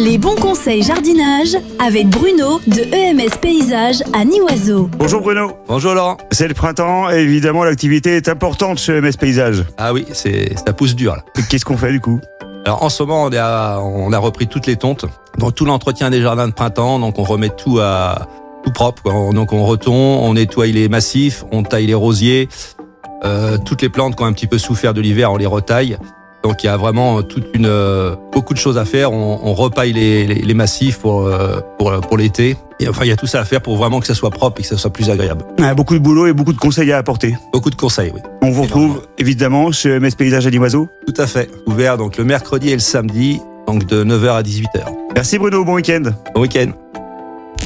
Les bons conseils jardinage avec Bruno de EMS Paysage à Nivoiseau. Bonjour Bruno. Bonjour Laurent. C'est le printemps et évidemment l'activité est importante chez EMS Paysage. Ah oui, ça pousse dur là. Qu'est-ce qu'on fait du coup ? Alors en ce moment, on a repris toutes les tontes. Donc tout l'entretien des jardins de printemps, donc on remet tout propre, quoi. Donc on retombe, on nettoie les massifs, on taille les rosiers. Toutes les plantes qui ont un petit peu souffert de l'hiver, on les retaille. Donc il y a vraiment beaucoup de choses à faire. On repaille les massifs pour l'été. Et enfin, il y a tout ça à faire pour vraiment que ça soit propre et que ça soit plus agréable. Beaucoup de boulot et beaucoup de conseils à apporter. Beaucoup de conseils, oui. On vous retrouve évidemment chez EMS Paysage à Nivoiseau. Tout à fait. Ouvert donc le mercredi et le samedi, donc de 9h à 18h. Merci Bruno, bon week-end. Bon week-end.